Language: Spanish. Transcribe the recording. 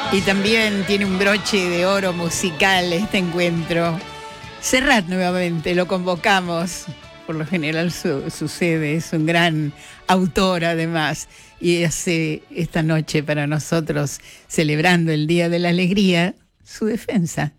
Y también tiene un broche de oro musical este encuentro. Serrat nuevamente, lo convocamos. Por lo general sucede, es un gran autor además. Y hace esta noche para nosotros, celebrando el Día de la Alegría, su defensa.